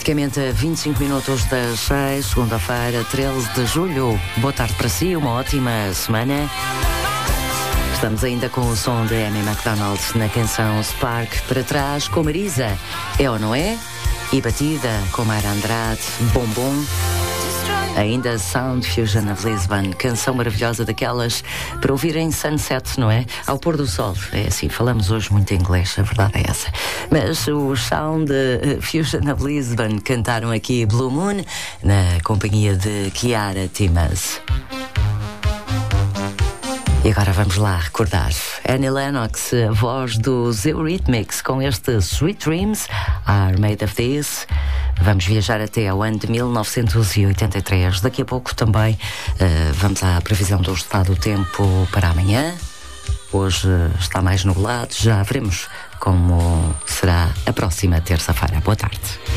Praticamente a 25 minutos das 6, segunda-feira, 13 de julho. Boa tarde para si, uma ótima semana. Estamos ainda com o som de Amy Macdonald na canção Spark para trás, com Marisa, é ou não é? E Batida, com Mayra Andrade, Bombom. Ainda Sound Fusion of Lisbon, canção maravilhosa daquelas para ouvir em Sunset, não é? Ao pôr do sol. É assim, falamos hoje muito inglês, a verdade é essa. Mas os Sound Fusion of Lisbon cantaram aqui Blue Moon na companhia de Chiara Timas. E agora vamos lá recordar Annie Lennox, a voz dos Eurythmics, com este Sweet Dreams Are Made of This. Vamos viajar até ao ano de 1983. Daqui a pouco também vamos à previsão do estado do tempo para amanhã. Hoje está mais nublado, já veremos como será a próxima terça-feira. Boa tarde.